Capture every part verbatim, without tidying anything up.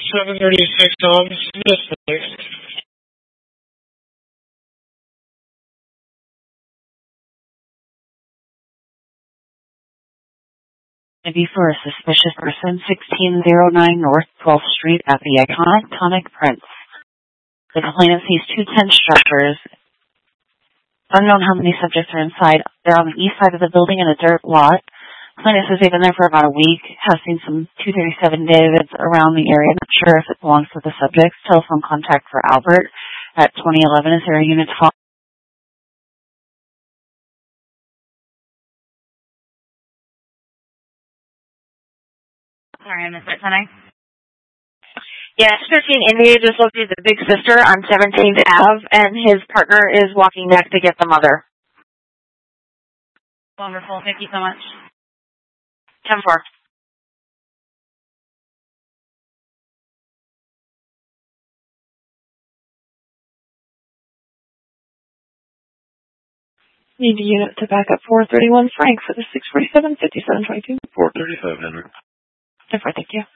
seven thirty-six, Tom. Dismissed. Maybe for a suspicious person, sixteen oh nine North twelfth Street at the iconic Tonic Prince. The complainant sees two tent structures. Unknown how many subjects are inside. They're on the east side of the building in a dirt lot. Complainant says they've been there for about a week. Has seen some two thirty-seven Davids around the area. Not sure if it belongs to the subjects. Telephone contact for Albert at twenty eleven. Is there a unit to follow? Sorry, I missed that tonight. Yeah, fifteen India just located the big sister on seventeenth Avenue, and his partner is walking back to get the mother. Wonderful. Thank you so much. ten four. Need a unit to back up four thirty-one Frank for the six forty-seven fifty-seven twenty-two. four thirty-five, Henry. ten four, thank you.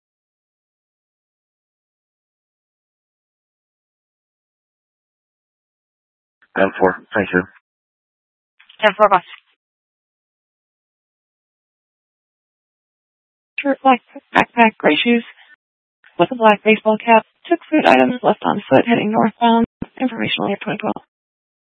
ten four, thank you. ten four, boss. Shirt, black backpack, gray shoes, with a black baseball cap, took food items left on foot, heading northbound. Information later twenty twelve.